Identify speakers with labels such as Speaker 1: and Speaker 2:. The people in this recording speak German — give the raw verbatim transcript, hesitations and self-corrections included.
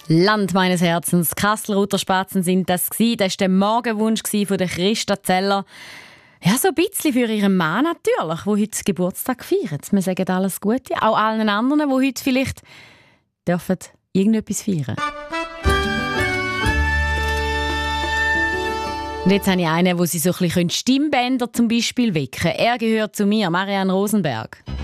Speaker 1: Land meines Herzens, Kastelruther Spatzen sind das gsi. Das war der Morgenwunsch von der Christa Zeller. Ja, so ein bisschen für ihren Mann natürlich, der heute Geburtstag feiert. Wir sagen alles Gute. Auch allen anderen, die heute vielleicht dürfen irgendetwas feiern. Und jetzt habe ich einen, wo sie so ein bisschen Stimmbänder zum Beispiel wecken können. Er gehört zu mir, Marianne Rosenberg.